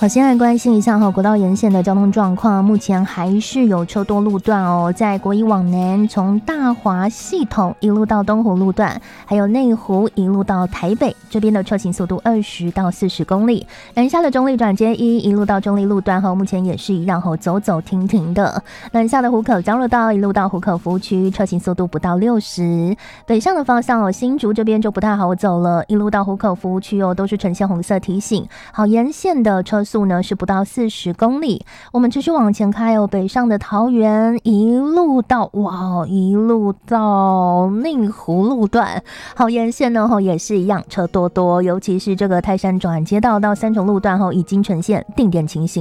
好，先来关心一下国道沿线的交通状况，目前还是有车多路段哦，在国一往南，从大华系统一路到东湖路段，还有内湖一路到台北，这边的车行速度20到40公里。南下的中立转接一路到中立路段后，目前也是一样走走停停的。南下的湖口交流道一路到湖口服务区，车行速度不到60。北上的方向新竹这边就不太好走了，一路到湖口服务区都是呈现红色提醒。好，沿线的车速呢是不到40公里。我们继续往前开北上的桃园一路到内湖路段。好，沿线呢也是一样车多多，尤其是这个泰山转接道到三重路段已经呈现定点情形。